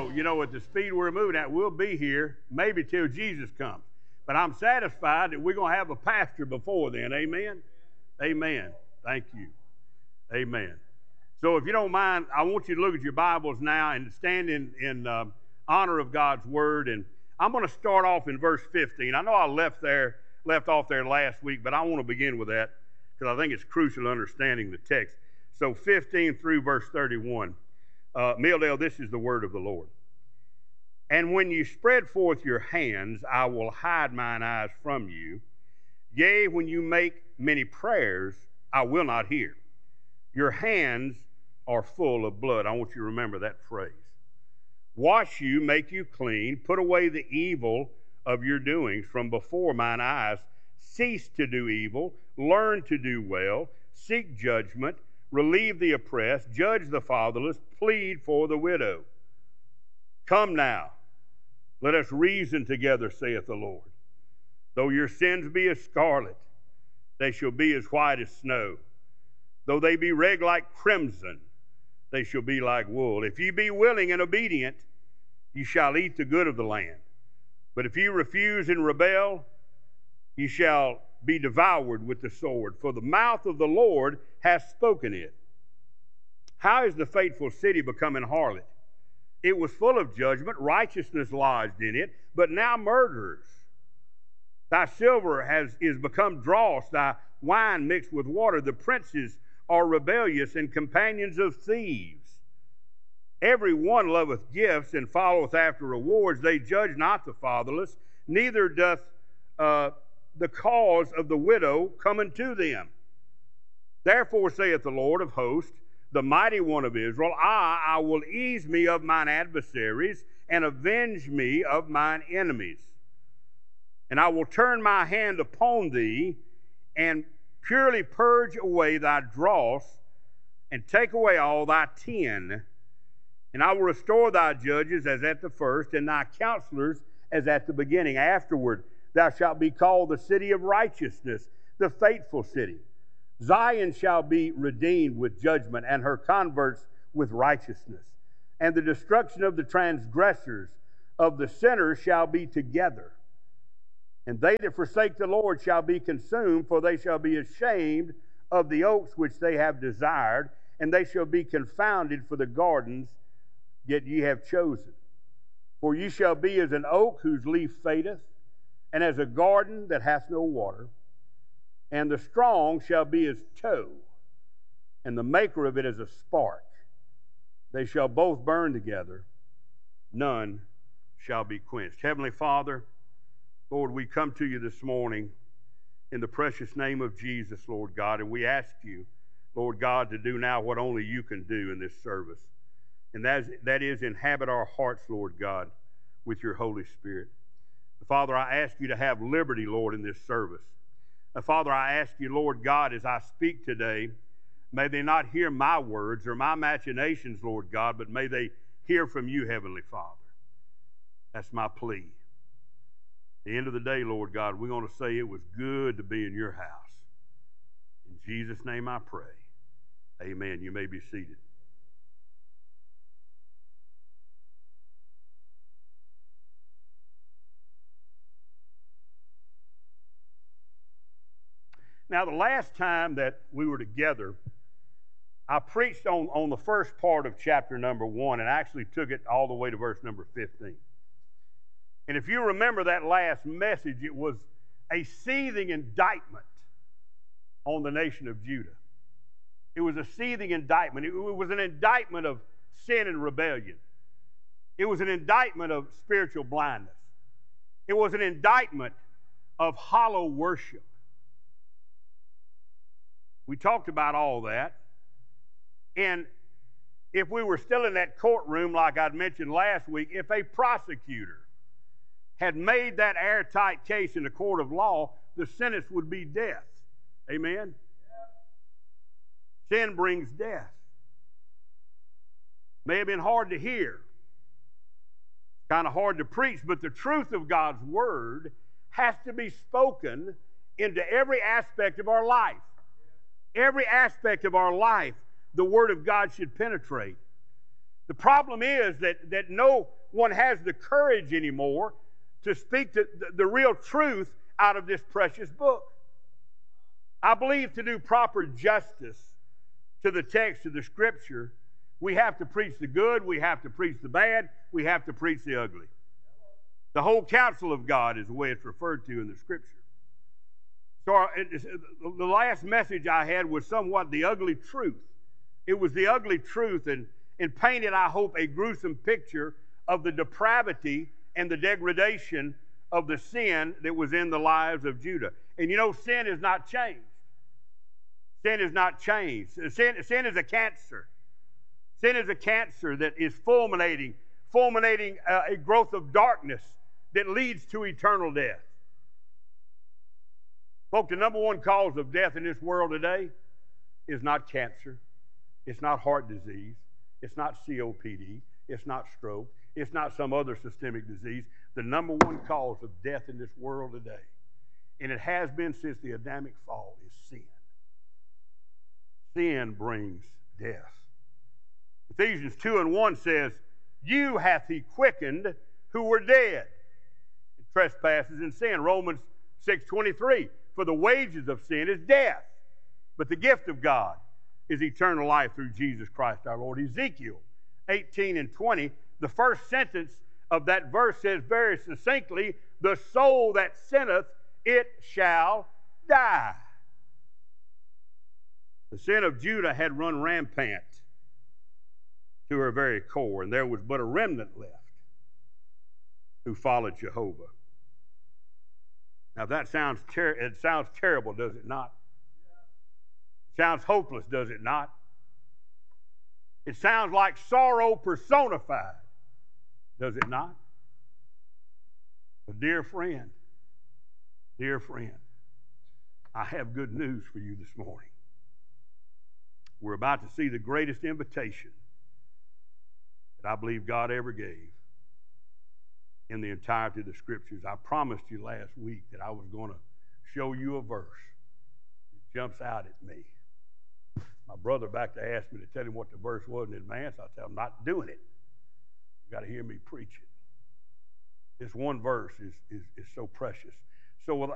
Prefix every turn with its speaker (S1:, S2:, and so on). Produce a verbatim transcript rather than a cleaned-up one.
S1: So, you know, at the speed we're moving at, we'll be here maybe till Jesus comes. But I'm satisfied that we're going to have a pastor before then. Amen? Amen. Thank you. Amen. So if you don't mind, I want you to look at your Bibles now and stand in, in uh, honor of God's Word. And I'm going to start off in verse fifteen. I know I left there, left off there last week, but I want to begin with that because I think it's crucial to understanding the text. So fifteen through verse thirty-one. Uh, Milldale, this is the word of the Lord. And when you spread forth your hands, I will hide mine eyes from you. Yea, when you make many prayers, I will not hear. Your hands are full of blood. I want you to remember that phrase. Wash you, make you clean, put away the evil of your doings from before mine eyes. Cease to do evil, learn to do well, seek judgment, relieve the oppressed, judge the fatherless, plead for the widow. Come now, let us reason together, saith the Lord. Though your sins be as scarlet, they shall be as white as snow. Though they be red like crimson, they shall be like wool. If ye be willing and obedient, ye shall eat the good of the land. But if ye refuse and rebel, ye shall be devoured with the sword. For the mouth of the Lord hath spoken it. How is the faithful city become an harlot? It was full of judgment, righteousness lodged in it, but now murderers. Thy silver has is become dross, thy wine mixed with water. The princes are rebellious and companions of thieves. Every one loveth gifts and followeth after rewards. They judge not the fatherless, neither doth uh, the cause of the widow come unto them. Therefore saith the Lord of hosts, the mighty one of Israel, I, I will ease me of mine adversaries and avenge me of mine enemies. And I will turn my hand upon thee and purely purge away thy dross and take away all thy tin. And I will restore thy judges as at the first, and thy counselors as at the beginning. Afterward thou shalt be called the city of righteousness, the faithful city. Zion shall be redeemed with judgment, and her converts with righteousness. And the destruction of the transgressors of the sinners shall be together. And they that forsake the Lord shall be consumed, for they shall be ashamed of the oaks which they have desired, and they shall be confounded for the gardens yet ye have chosen. For ye shall be as an oak whose leaf fadeth, and as a garden that hath no water. And the strong shall be as tow, and the maker of it as a spark. They shall both burn together, none shall be quenched. Heavenly Father, Lord, we come to you this morning in the precious name of Jesus, Lord God, and we ask you, Lord God, to do now what only you can do in this service. And that is, that is inhabit our hearts, Lord God, with your Holy Spirit. Father, I ask you to have liberty, Lord, in this service. Uh, Father, I ask you, Lord God, as I speak today, may they not hear my words or my machinations, Lord God, but may they hear from you, Heavenly Father. That's my plea. At the end of the day, Lord God, we're going to say it was good to be in your house. In Jesus' name I pray. Amen. You may be seated. Now, the last time that we were together, I preached on, on the first part of chapter number one and actually took it all the way to verse number fifteen. And if you remember that last message, it was a seething indictment on the nation of Judah. It was a seething indictment. It was an indictment of sin and rebellion. It was an indictment of spiritual blindness. It was an indictment of hollow worship. We talked about all that. And if we were still in that courtroom, like I'd mentioned last week, if a prosecutor had made that airtight case in the court of law, the sentence would be death. Amen? Yeah. Sin brings death. May have been hard to hear, kind of hard to preach, but the truth of God's Word has to be spoken into every aspect of our life. Every aspect of our life, the Word of God should penetrate. The problem is that, that no one has the courage anymore to speak the, the, the real truth out of this precious book. I believe to do proper justice to the text of the Scripture, we have to preach the good, we have to preach the bad, we have to preach the ugly. The whole counsel of God is the way it's referred to in the Scripture. So the last message I had was somewhat the ugly truth. It was the ugly truth and, and painted, I hope, a gruesome picture of the depravity and the degradation of the sin that was in the lives of Judah. And you know, sin is not changed. Sin is not changed. Sin, sin is a cancer. Sin is a cancer that is fulminating, fulminating uh, a growth of darkness that leads to eternal death. Folks, the number one cause of death in this world today is not cancer. It's not heart disease. It's not C O P D. It's not stroke. It's not some other systemic disease. The number one cause of death in this world today, and it has been since the Adamic fall, is sin. Sin brings death. Ephesians two and one says, "You hath he quickened who were dead in trespasses and sin." Romans six twenty-three, "For the wages of sin is death, but the gift of God is eternal life through Jesus Christ our Lord." Ezekiel eighteen and twenty, the first sentence of that verse says very succinctly, "The soul that sinneth, it shall die." The sin of Judah had run rampant to her very core, and there was but a remnant left who followed Jehovah. Now that sounds ter- it sounds terrible, does it not? It sounds hopeless, does it not? It sounds like sorrow personified, does it not? But dear friend, dear friend, I have good news for you this morning. We're about to see the greatest invitation that I believe God ever gave in the entirety of the Scriptures. I promised you last week that I was going to show you a verse that jumps out at me. My brother back there asked me to tell him what the verse was in advance. I said, I'm not doing it. You got to hear me preach it. This one verse is, is, is so precious. So